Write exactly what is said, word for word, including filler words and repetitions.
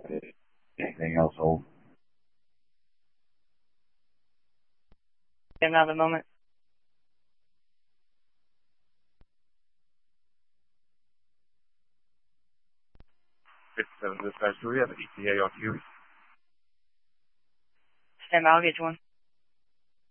Anything else hold? Yeah, not at the moment. fifty-seven dispatch, do we have an E T A on Q? Stand by, I'll get you one.